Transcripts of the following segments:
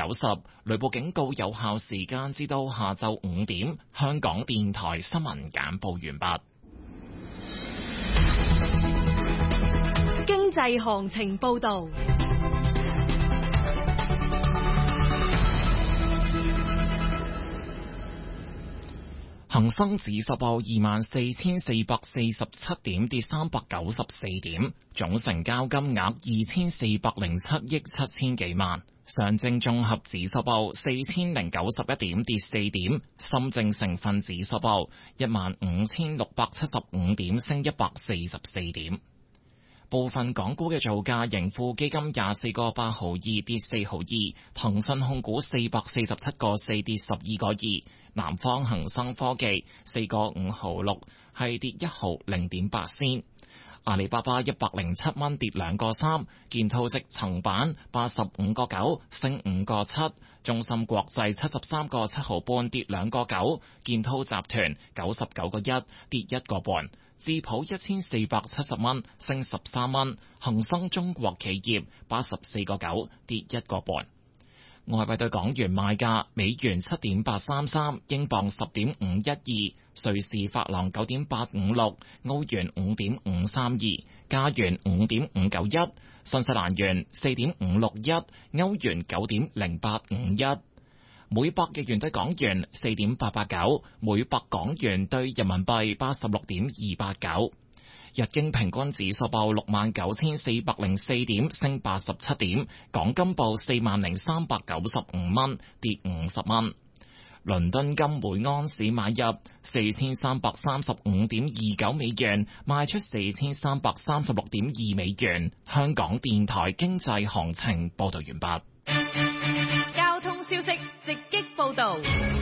90，雷暴警告有效時間至到下晝5點。香港電台新聞簡報完畢。 經濟行情報導。 恒生指數報24,447點，跌394點，總成交金額2,407億7千幾萬。上證綜合指數報4,091點，跌4點。深證成分指數報15,675點，升144點。部分港股嘅造價，盈富基金24個8毫2跌4毫2，騰訊控股447個4跌12個2，南方恒生科技4個5毫6係跌1毫0.8仙，阿里巴巴107蚊跌2個3，建滔積層板85個9升5個7，中芯國際73個7毫半跌2個9，建滔集團99個1跌1個半。智普1470蚊升13蚊，恒生中國企業84個9跌1個半。外幣對港元賣價：美元7.833，英鎊10.512，瑞士法郎9.856，歐元5.532，加元5.591，新西蘭元4.561，歐元9.0851。每百日元對港元4.889，每百港元對人民幣86.289。日經平均指數報69,404點，升87點。港金報40,395蚊，跌50蚊。倫敦金每盎司買入4,335.29美元，賣出4,336.2美元。香港電台經濟行情報道完畢。 消息直擊報道。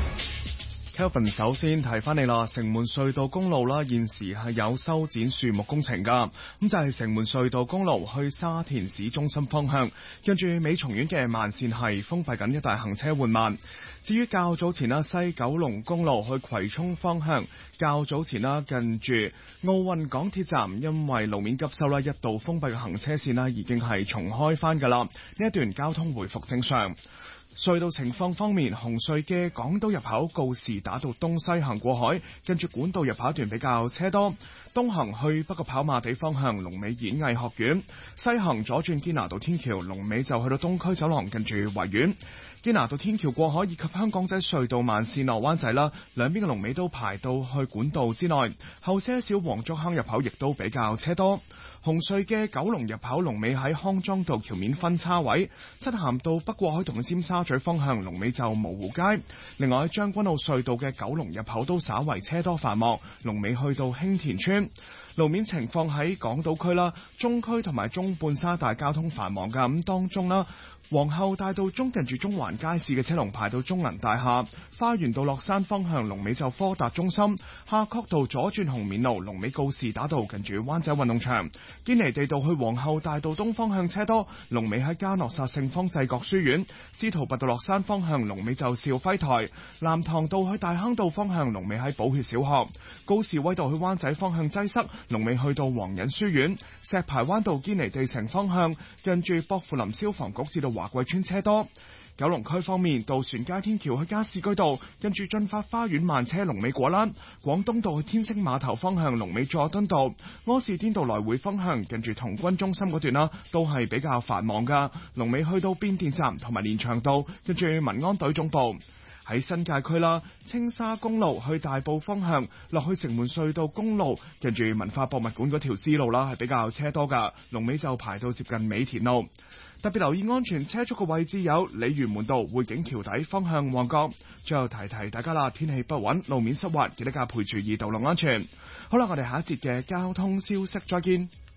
Kelvin 首先提翻你啦，城門隧道公路啦，現時係有修剪樹木工程噶，咁就係城門隧道公路去沙田市中心方向，跟住美松苑嘅慢線係封閉緊，一帶行車緩慢。至於較早前啦，西九龍公路去葵涌方向，較早前啦，近住奧運港鐵站，因為路面急修啦，一度封閉嘅行車線啦，已經係重開翻噶啦，呢一段交通回復正常。隧道情況方面，紅隧嘅港島入口告士打道東西行過海，跟住管道入口一段比較車多。東行去北角跑馬地方向，龍尾演藝學院；西行左轉堅拿道天橋，龍尾就去到東區走廊，近住維園。堅拿道天橋過海以及香港仔隧道慢線落灣仔啦，兩邊嘅龍尾都排到去管道之內。後些少黃竹坑入口亦都比較車多。紅隧嘅九龍入口龍尾喺康莊道橋面分叉位，漆咸道北過海同尖沙咀方向龍尾就蕪湖街。另外將軍澳隧道嘅九龍入口都稍為車多繁忙，龍尾去到興田村。路面情況喺港島區啦，中區同埋中半沙大交通繁忙噶，咁當中啦，皇后大道中近住中環街市嘅車龍排到中銀大廈，花園道落山方向龍尾就科達中心，夏慤道左轉紅棉路龍尾告士打道近住灣仔運動場，堅尼地道去皇后大道東方向車多，龍尾喺嘉諾撒聖方濟各書院，司徒拔道落山方向龍尾就兆輝台，南塘道去大坑道方向龍尾喺寶血小學，高士威道去灣仔方向擠塞，龍尾去到皇仁書院，石排灣道堅尼地城方向近住薄扶林消防局至到華貴村車多。九龍區方面，渡船街天橋去加士居道跟住駿發花園慢車龍尾果欄，廣東道去天星碼頭方向龍尾佐敦道，柯士甸道來回方向近住童軍中心嗰段啦，都係比較繁忙噶，龍尾去到變電站同埋連翔道跟住民安隊總部。喺新界區啦，青沙公路去大埔方向落去城門隧道公路，近住文化博物館嗰條支路啦，係比較車多噶，龍尾就排到接近美田路。特別留意安全車速嘅位置有鯉魚門道匯景橋底方向旺角。最後提提大家啦，天氣不穩，路面濕滑，記得加倍注意道路安全。好啦，我哋下一節嘅交通消息再見。